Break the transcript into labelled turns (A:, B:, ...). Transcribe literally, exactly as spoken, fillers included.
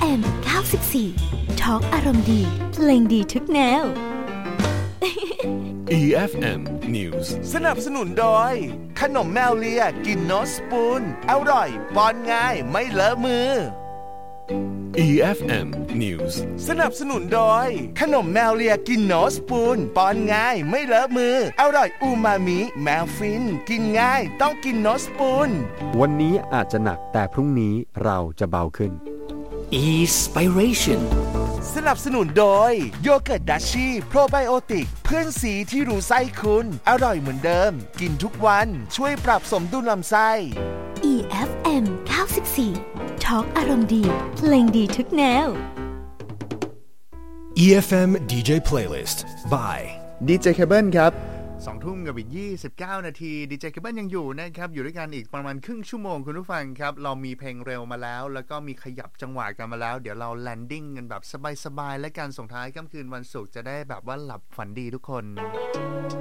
A: เอ็ม เก้าสิบสี่ Talk อารมณ์ดีเพลงดีทุกแนว
B: อี เอฟ เอ็ม News
C: สนับสนุนโดยขนมแมวเลียกินโนสปูนอร่อยป้อนง่ายไม่เลอะมือ
B: อี เอฟ เอ็ม News
C: สนับสนุนโดยขนมแมวเลียกินโนสปูนป้อนง่ายไม่เลอะมืออร่อยอูมามิแมวฟินกินง่ายต้องกินโนสปูน
D: วันนี้อาจจะหนักแต่พรุ่งนี้เราจะเบาขึ้น
E: Inspiration
C: สนับสนุนโดยโยเกิร์ตดัชชี่โปรไบโอติกเพื่อนสีที่รู้ไส้คุณอร่อยเหมือนเดิมกินทุกวันช่วยปรับสมดุลลำไส้
A: อี เอฟ เอ็ม เก้าสิบสี่ Talk อารมณ์ดีเพลงดีทุกแนว
F: อี เอฟ เอ็ม ดี เจ Playlist by
G: ดี เจ Cable ครับสองทุ่มกับอีกยี่สิบเก้านาที ดี เจ Cable ยังอยู่นะครับอยู่ด้วยกันอีกประมาณครึ่งชั่วโมงคุณผู้ฟังครับเรามีเพลงเร็วมาแล้วแล้วก็มีขยับจังหวะกันมาแล้วเดี๋ยวเราแลนดิ้งกันแบบสบายๆและการส่งท้ายค่ำคืนวันศุกร์จะได้แบบว่าหลับฝันดีทุกคน